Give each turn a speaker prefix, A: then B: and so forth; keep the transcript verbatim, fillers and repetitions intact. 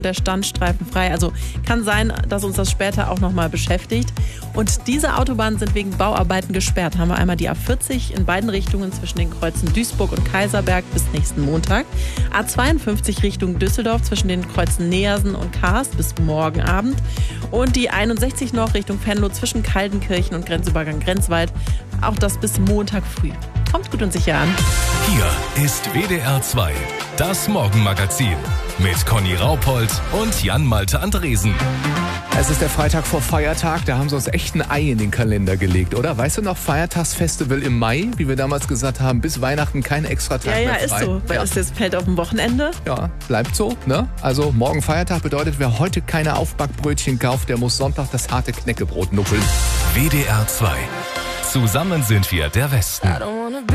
A: der Standstreifen frei. Also kann sein, dass uns das später auch nochmal beschäftigt. Und diese Autobahnen sind wegen Bauarbeiten gesperrt. Haben wir einmal die A vierzig in beiden Richtungen zwischen den Kreuzen Duisburg und Kaiserberg bis nächsten Montag. A zweiundfünfzig Richtung Düsseldorf zwischen den Kreuzen Neersen und Kaas bis morgen Abend. Und die einundsechzig noch Richtung Venlo zwischen Kaldenkirchen und Grenzübergang Grenzwald. Auch das bis Montag früh. Kommt gut und sicher an.
B: Hier ist W D R zwei, das Morgenmagazin mit Conny Raupold und Jan-Malte Andresen.
C: Es ist der Freitag vor Feiertag, da haben sie uns echt ein Ei in den Kalender gelegt, oder? Weißt du noch, Feiertagsfestival im Mai, wie wir damals gesagt haben, bis Weihnachten kein Extratag
A: Ja, ja,
C: mehr frei.
A: ist so, weil
C: ja.
A: es jetzt fällt auf dem Wochenende.
C: Ja, bleibt so, ne? Also morgen Feiertag bedeutet, wer heute keine Aufbackbrötchen kauft, der muss Sonntag das harte Knäckebrot nuckeln.
B: W D R zwei. Zusammen sind wir der Westen.